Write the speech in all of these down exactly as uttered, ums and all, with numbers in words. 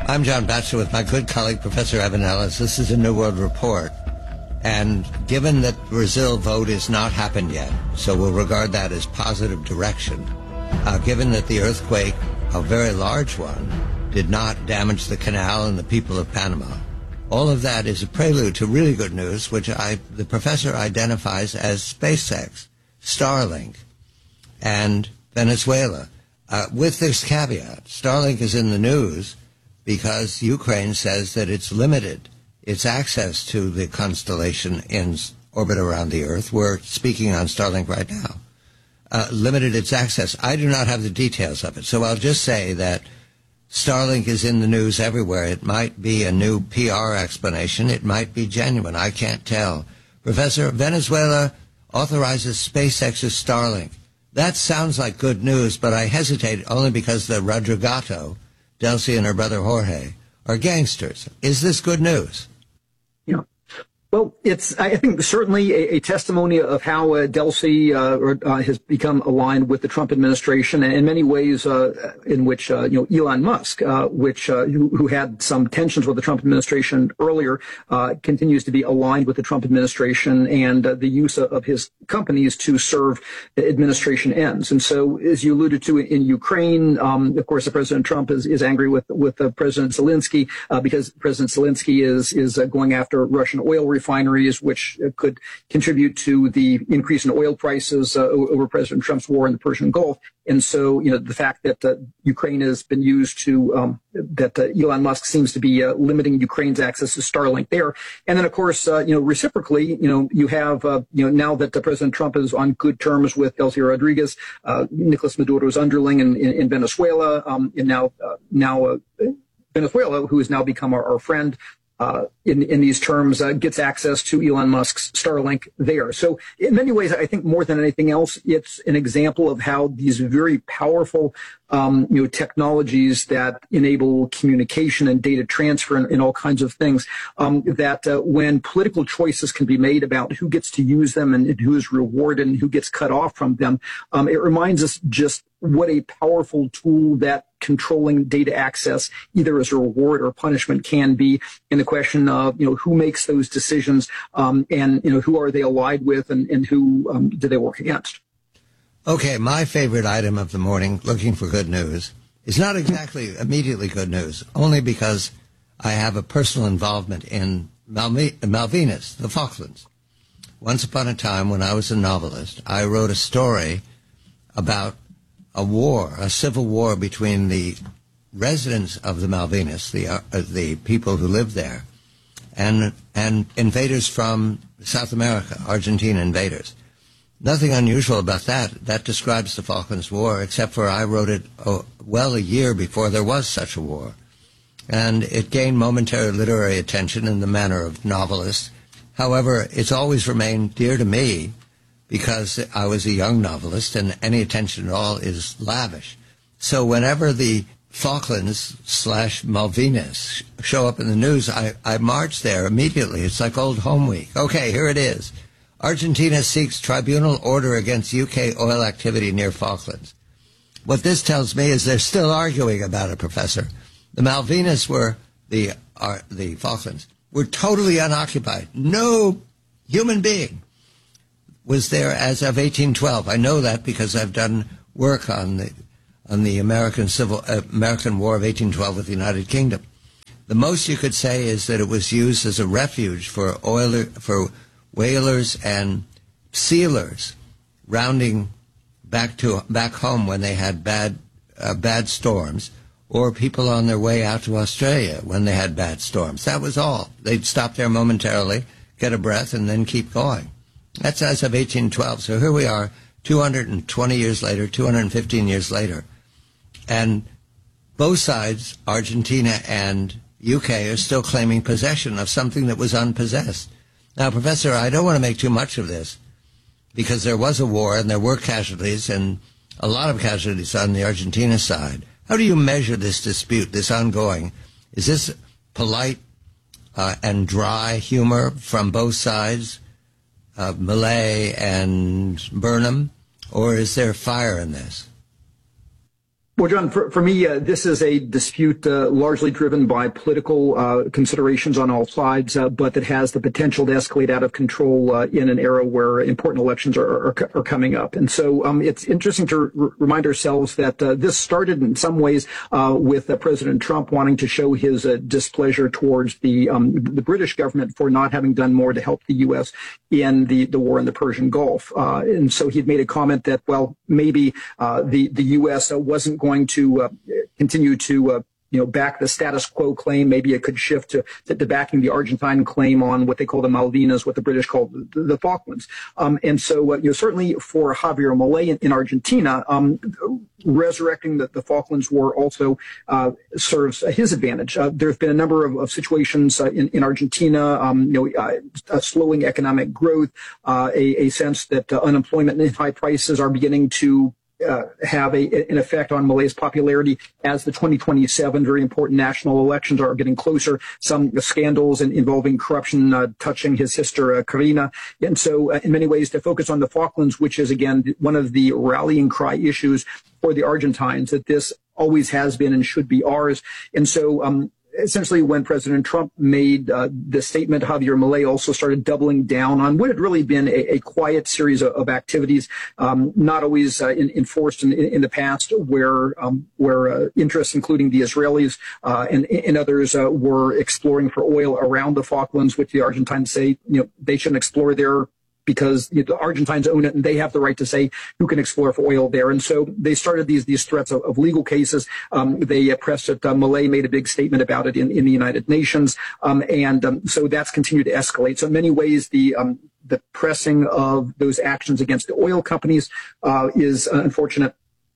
I'm John Batchelor with my good colleague, Professor Evan Ellis. This is a New World Report. And given that Brazil vote has not happened yet, so we'll regard that as positive direction, uh, given that the earthquake, a very large one, did not damage the canal and the people of Panama, all of that is a prelude to really good news, which I, the professor identifies as SpaceX, Starlink, and Venezuela. Uh, with this caveat, Starlink is in the news because Ukraine says that it's limited its access to the constellation in orbit around the Earth. We're speaking on Starlink right now. Uh, limited its access. I do not have the details of it, so I'll just say that Starlink is in the news everywhere. It might be a new P R explanation. It might be genuine. I can't tell. Professor, Venezuela authorizes SpaceX's Starlink. That sounds like good news, but I hesitate only because the Rodrigato, Delcy and her brother Jorge, are gangsters. Is this good news? Yeah. Well, it's, I think, certainly a, a testimony of how uh, Delcy uh, uh, has become aligned with the Trump administration, and in many ways uh, in which, uh, you know, Elon Musk, uh, which uh, who, who had some tensions with the Trump administration earlier, uh, continues to be aligned with the Trump administration and uh, the use of his companies to serve administration ends. And so, as you alluded to in Ukraine, um, of course, President Trump is, is angry with with uh, President Zelensky uh, because President Zelensky is is uh, going after Russian oil refineries, which could contribute to the increase in oil prices uh, over President Trump's war in the Persian Gulf. And so, you know, the fact that uh, Ukraine has been used to, um, that uh, Elon Musk seems to be uh, limiting Ukraine's access to Starlink there. And then, of course, uh, you know, reciprocally, you know, you have, uh, you know, now that uh, President Trump is on good terms with Delcy Rodriguez, uh, Nicolas Maduro's underling in, in, in Venezuela, um, and now, uh, now uh, Venezuela, who has now become our, our friend, Uh, in, in these terms, uh, gets access to Elon Musk's Starlink there. So in many ways, I think more than anything else, it's an example of how these very powerful, um, you know, technologies that enable communication and data transfer and, and all kinds of things, um, that uh, when political choices can be made about who gets to use them and, and who is rewarded and who gets cut off from them, um, it reminds us just what a powerful tool that controlling data access, either as a reward or punishment, can be. And the question of, you know, who makes those decisions, um, and, you know, who are they allied with, and, and who um, do they work against? Okay, my favorite item of the morning, looking for good news, is not exactly immediately good news, only because I have a personal involvement in Malvi- Malvinas, the Falklands. Once upon a time, when I was a novelist, I wrote a story about a war, a civil war between the residents of the Malvinas, the uh, the people who lived there, and and invaders from South America, Argentina invaders. Nothing unusual about that. That describes the Falklands War, except for I wrote it oh, well a year before there was such a war. And it gained momentary literary attention in the manner of novelists. However, it's always remained dear to me because I was a young novelist, and any attention at all is lavish. So whenever the Falklands slash Malvinas show up in the news, I, I march there immediately. It's like old home week. Okay, here it is. Argentina seeks tribunal order against U K oil activity near Falklands. What this tells me is they're still arguing about it, Professor. The Malvinas were, the, are, the Falklands, were totally unoccupied. No human being was there as of eighteen twelve. I know that because I've done work on the on the American Civil uh, American War of eighteen twelve with the United Kingdom. The most you could say is that it was used as a refuge for oiler for whalers and sealers rounding back to back home when they had bad uh, bad storms, or people on their way out to Australia when they had bad storms. That was all. They'd stop there momentarily, get a breath, and then keep going. That's as of eighteen twelve. So here we are, two hundred twenty years later, two hundred fifteen years later. And both sides, Argentina and U K, are still claiming possession of something that was unpossessed. Now, Professor, I don't want to make too much of this, because there was a war and there were casualties, and a lot of casualties on the Argentina side. How do you measure this dispute, this ongoing? Is this polite uh, and dry humor from both sides, Uh, Milei and Burnham, or is there fire in this? Well, John, for, for me, uh, this is a dispute uh, largely driven by political uh, considerations on all sides, uh, but that has the potential to escalate out of control uh, in an era where important elections are, are, are coming up. And so um, it's interesting to r- remind ourselves that uh, this started in some ways uh, with uh, President Trump wanting to show his uh, displeasure towards the um, the British government for not having done more to help the U S in the, the war in the Persian Gulf. Uh, and so he'd made a comment that, well, maybe uh, the, the U S uh, wasn't going to uh, continue to uh, you know, back the status quo claim. Maybe it could shift to, to, to backing the Argentine claim on what they call the Malvinas, what the British call the, the Falklands. Um, and so, uh, you know, certainly for Javier Milei in, in Argentina, um, resurrecting the, the Falklands War also uh, serves his advantage. Uh, there have been a number of, of situations uh, in, in Argentina, um, you know, uh, a slowing economic growth, uh, a, a sense that uh, unemployment and high prices are beginning to Uh, have a, an effect on Milei's popularity as the twenty twenty-seven very important national elections are getting closer. Some scandals in, involving corruption uh, touching his sister uh, Karina. And so uh, in many ways to focus on the Falklands, which is, again, one of the rallying cry issues for the Argentines, that this always has been and should be ours. And so um, essentially, when President Trump made uh, the statement, Javier Milei also started doubling down on what had really been a, a quiet series of, of activities, um, not always uh, in, enforced in, in the past, where um, where uh, interests, including the Israelis uh, and, and others, uh, were exploring for oil around the Falklands, which the Argentines say, you know, they shouldn't explore there, because you know, the Argentines own it and they have the right to say who can explore for oil there. And so they started these these threats of, of legal cases. Um, they uh, pressed it. Uh, Milei made a big statement about it in, in the United Nations. Um, and um, so that's continued to escalate. So in many ways, the um, the pressing of those actions against the oil companies uh, is uh, unfortunate.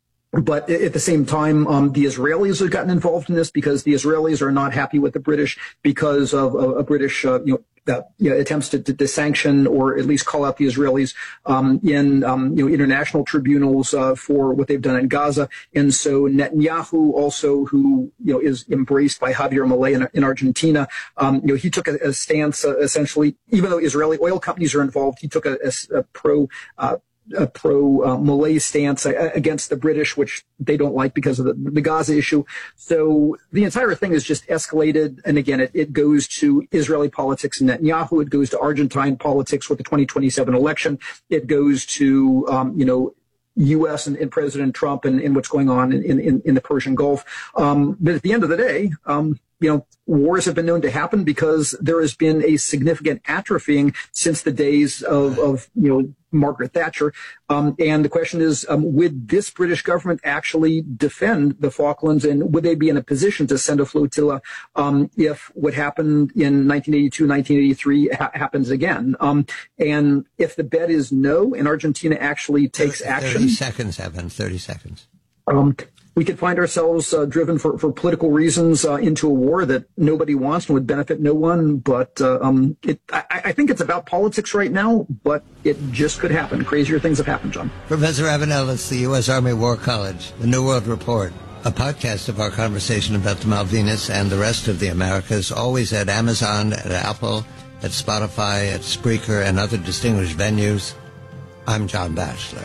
But at the same time, um, the Israelis have gotten involved in this because the Israelis are not happy with the British because of a British, uh, you know, Uh, you know, attempts to, to, to sanction or at least call out the Israelis um, in um, you know international tribunals uh, for what they've done in Gaza. And so Netanyahu, also who you know is embraced by Javier Milei in, in Argentina, um, you know he took a, a stance uh, essentially, even though Israeli oil companies are involved, he took a, a, a pro. Uh, a pro-Milei uh, stance against the British, which they don't like because of the, the Gaza issue. So the entire thing is just escalated. And again, it, it goes to Israeli politics and Netanyahu. It goes to Argentine politics with the twenty twenty-seven election. It goes to, um, you know, U S and, and President Trump and, and what's going on in, in, in the Persian Gulf. Um, but at the end of the day, um, you know, wars have been known to happen because there has been a significant atrophying since the days of, of you know, Margaret Thatcher. Um, and the question is, um, would this British government actually defend the Falklands, and would they be in a position to send a flotilla um, if what happened in nineteen eighty-two, nineteen eighty-three ha- happens again? Um, and if the bet is no, and Argentina actually takes action. thirty seconds, Evan, thirty seconds. Um, we could find ourselves uh, driven for, for political reasons uh, into a war that nobody wants and would benefit no one. But uh, um, it, I, I think it's about politics right now, but it just could happen. Crazier things have happened, John. Professor Evan Ellis, the U S Army War College, the New World Report, a podcast of our conversation about the Malvinas and the rest of the Americas, always at Amazon, at Apple, at Spotify, at Spreaker, and other distinguished venues. I'm John Batchelor.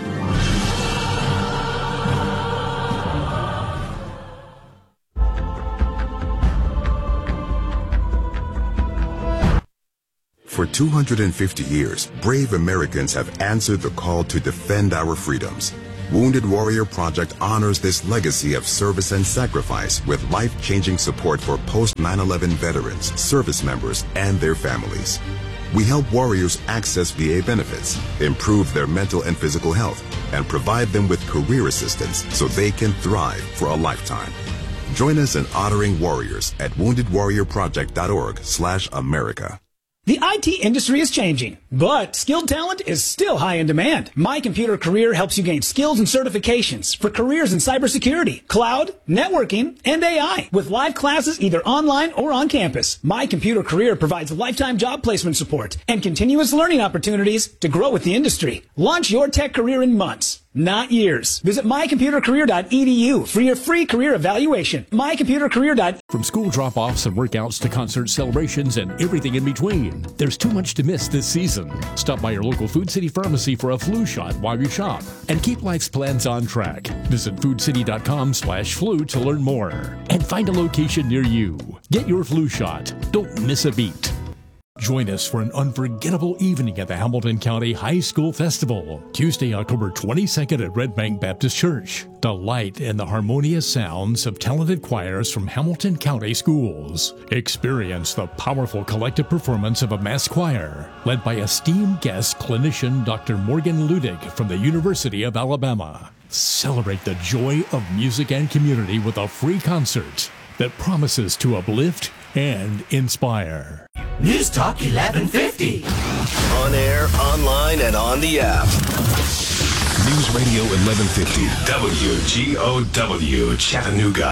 For two hundred fifty years, brave Americans have answered the call to defend our freedoms. Wounded Warrior Project honors this legacy of service and sacrifice with life-changing support for post nine eleven veterans, service members, and their families. We help warriors access V A benefits, improve their mental and physical health, and provide them with career assistance so they can thrive for a lifetime. Join us in honoring warriors at wounded warrior project dot org slash America. The I T industry is changing, but skilled talent is still high in demand. My Computer Career helps you gain skills and certifications for careers in cybersecurity, cloud, networking, and A I. With live classes either online or on campus, My Computer Career provides lifetime job placement support and continuous learning opportunities to grow with the industry. Launch your tech career in months, not years. Visit my computer career dot e d u for your free career evaluation. my computer career dot e d u From school drop-offs and workouts to concert celebrations and everything in between, fun. There's too much to miss this season. Stop by your local Food City pharmacy for a flu shot while you shop. And keep life's plans on track. Visit food city dot com slash flu to learn more. And find a location near you. Get your flu shot. Don't miss a beat. Join us for an unforgettable evening at the Hamilton County High School Festival, Tuesday, October twenty-second at Red Bank Baptist Church. Delight in the harmonious sounds of talented choirs from Hamilton County schools. Experience the powerful collective performance of a mass choir, led by esteemed guest clinician Doctor Morgan Ludig from the University of Alabama. Celebrate the joy of music and community with a free concert that promises to uplift and inspire. News Talk eleven fifty. On air, online, and on the app. News Radio eleven fifty. W G O W, Chattanooga.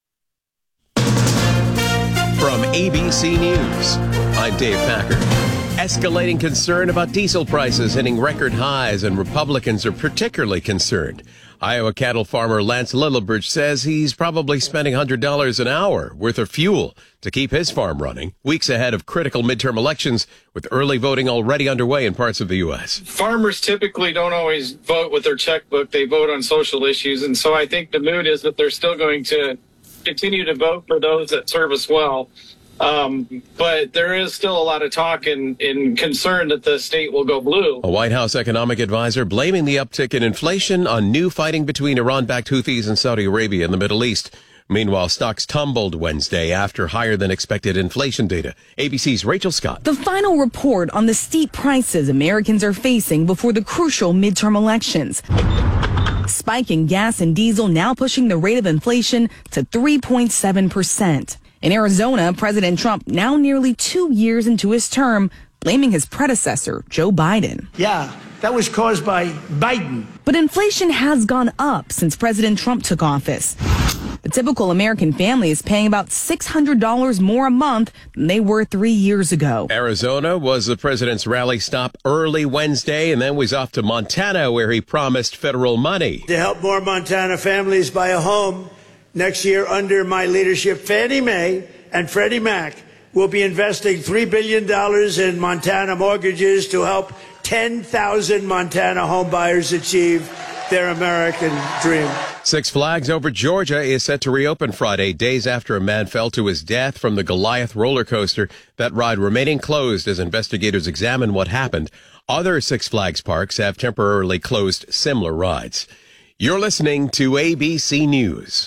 From A B C News, I'm Dave Packer. Escalating concern about diesel prices hitting record highs, and Republicans are particularly concerned. Iowa cattle farmer Lance Lillibridge says he's probably spending one hundred dollars an hour worth of fuel to keep his farm running, weeks ahead of critical midterm elections with early voting already underway in parts of the U S. Farmers typically don't always vote with their checkbook. They vote on social issues. And so I think the mood is that they're still going to continue to vote for those that serve us well. Um, but there is still a lot of talk and, and concern that the state will go blue. A White House economic advisor blaming the uptick in inflation on new fighting between Iran-backed Houthis and Saudi Arabia in the Middle East. Meanwhile, stocks tumbled Wednesday after higher-than-expected inflation data. A B C's Rachel Scott. The final report on the steep prices Americans are facing before the crucial midterm elections. Spiking gas and diesel now pushing the rate of inflation to three point seven percent. In Arizona, President Trump, now nearly two years into his term, blaming his predecessor, Joe Biden. Yeah, that was caused by Biden. But inflation has gone up since President Trump took office. The typical American family is paying about six hundred dollars more a month than they were three years ago. Arizona was the president's rally stop early Wednesday and then was off to Montana, where he promised federal money. To help more Montana families buy a home next year under my leadership, Fannie Mae and Freddie Mac will be investing three billion dollars in Montana mortgages to help ten thousand Montana homebuyers achieve their American dream. Six Flags Over Georgia is set to reopen Friday, days after a man fell to his death from the Goliath roller coaster. That ride remaining closed as investigators examine what happened. Other Six Flags parks have temporarily closed similar rides. You're listening to A B C News.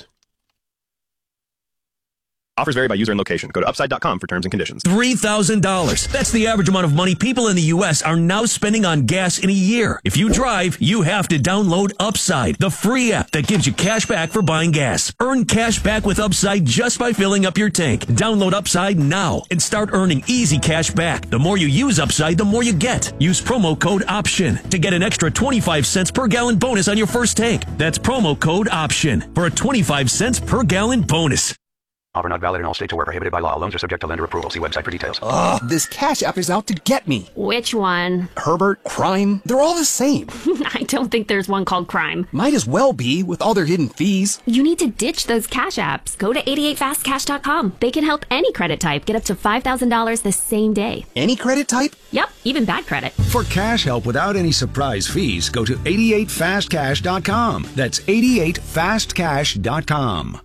Offers vary by user and location. Go to upside dot com for terms and conditions. three thousand dollars. That's the average amount of money people in the U S are now spending on gas in a year. If you drive, you have to download Upside, the free app that gives you cash back for buying gas. Earn cash back with Upside just by filling up your tank. Download Upside now and start earning easy cash back. The more you use Upside, the more you get. Use promo code OPTION to get an extra twenty-five cents per gallon bonus on your first tank. That's promo code OPTION for a twenty-five cents per gallon bonus. Offer not valid in all states or where prohibited by law. Loans are subject to lender approval. See website for details. Ugh, this Cash App is out to get me. Which one? Herbert, Crime, they're all the same. I don't think there's one called Crime. Might as well be, with all their hidden fees. You need to ditch those Cash Apps. Go to eighty-eight fast cash dot com. They can help any credit type get up to five thousand dollars the same day. Any credit type? Yep, even bad credit. For cash help without any surprise fees, go to eighty-eight fast cash dot com. That's eighty-eight fast cash dot com.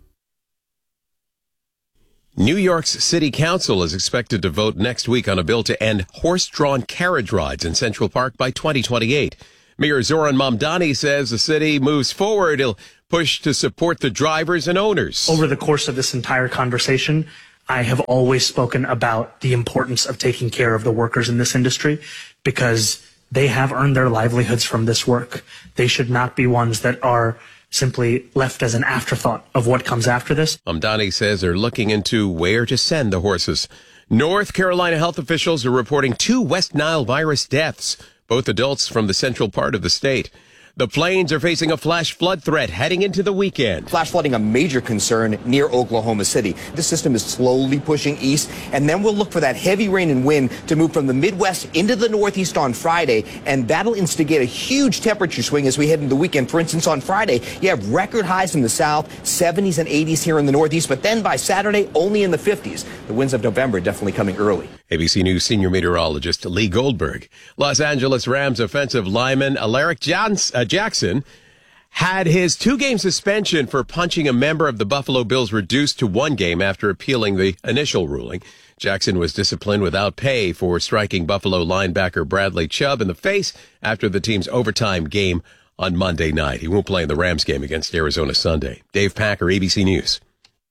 New York's City Council is expected to vote next week on a bill to end horse-drawn carriage rides in Central Park by twenty twenty-eight. Mayor Zoran Mamdani says the city moves forward. He'll push to support the drivers and owners. Over the course of this entire conversation, I have always spoken about the importance of taking care of the workers in this industry because they have earned their livelihoods from this work. They should not be ones that are simply left as an afterthought of what comes after this. Mamdani says they're looking into where to send the horses. North Carolina health officials are reporting two West Nile virus deaths, both adults from the central part of the state. The Plains are facing a flash flood threat heading into the weekend. Flash flooding, a major concern near Oklahoma City. The system is slowly pushing east, and then we'll look for that heavy rain and wind to move from the Midwest into the Northeast on Friday, and that'll instigate a huge temperature swing as we head into the weekend. For instance, on Friday, you have record highs in the south, seventies and eighties here in the Northeast, but then by Saturday, only in the fifties. The winds of November definitely coming early. A B C News senior meteorologist Lee Goldberg. Los Angeles Rams offensive lineman Alaric Jans- uh, Jackson had his two-game suspension for punching a member of the Buffalo Bills reduced to one game after appealing the initial ruling. Jackson was disciplined without pay for striking Buffalo linebacker Bradley Chubb in the face after the team's overtime game on Monday night. He won't play in the Rams game against Arizona Sunday. Dave Packer, A B C News.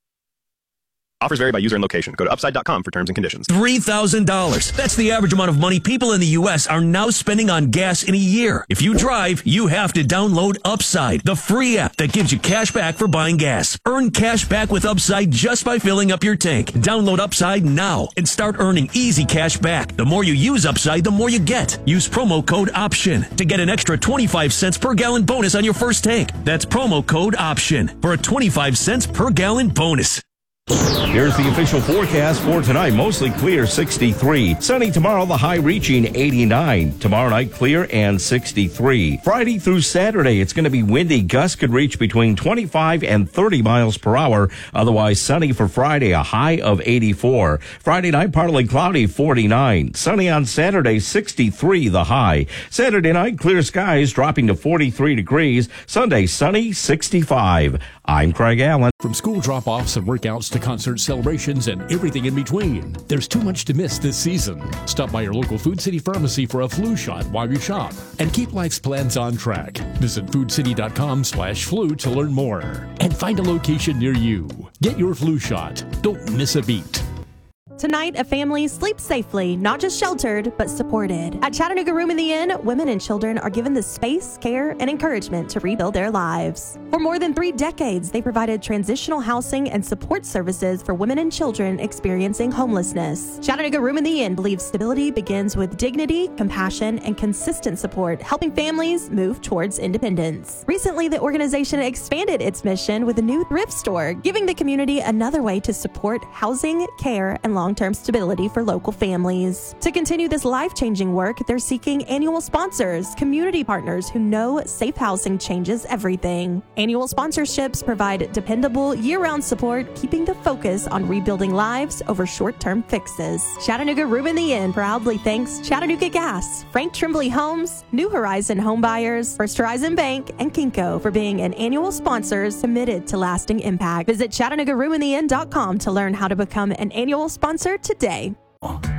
Offers vary by user and location. Go to upside dot com for terms and conditions. three thousand dollars. That's the average amount of money people in the U S are now spending on gas in a year. If you drive, you have to download Upside, the free app that gives you cash back for buying gas. Earn cash back with Upside just by filling up your tank. Download Upside now and start earning easy cash back. The more you use Upside, the more you get. Use promo code OPTION to get an extra twenty-five cents per gallon bonus on your first tank. That's promo code OPTION for a twenty-five cents per gallon bonus. Here's the official forecast for tonight. Mostly clear, sixty-three. Sunny tomorrow, the high reaching eighty-nine. Tomorrow night, clear and sixty-three. Friday through Saturday, it's going to be windy. Gusts could reach between twenty-five and thirty miles per hour. Otherwise, sunny for Friday, a high of eighty-four. Friday night, partly cloudy, forty-nine. Sunny on Saturday, sixty-three, the high. Saturday night, clear skies, dropping to forty-three degrees. Sunday, sunny, sixty-five. I'm Craig Allen. From school drop-offs and workouts to concert celebrations and everything in between, there's too much to miss this season. Stop by your local Food City pharmacy for a flu shot while you shop and keep life's plans on track. Visit food city dot com slash flu to learn more and find a location near you. Get your flu shot. Don't miss a beat. Tonight, a family sleeps safely, not just sheltered, but supported. At Chattanooga Room in the Inn, women and children are given the space, care, and encouragement to rebuild their lives. For more than three decades, they provided transitional housing and support services for women and children experiencing homelessness. Chattanooga Room in the Inn believes stability begins with dignity, compassion, and consistent support, helping families move towards independence. Recently, the organization expanded its mission with a new thrift store, giving the community another way to support housing, care, and long long-term stability for local families. To continue this life-changing work, they're seeking annual sponsors, community partners who know safe housing changes everything. Annual sponsorships provide dependable, year-round support, keeping the focus on rebuilding lives over short-term fixes. Chattanooga Room in the Inn proudly thanks Chattanooga Gas, Frank Tremblay Homes, New Horizon Home Buyers, First Horizon Bank, and Kinko for being an annual sponsors committed to lasting impact. Visit Chattanooga Room in the Inn dot com to learn how to become an annual sponsor today.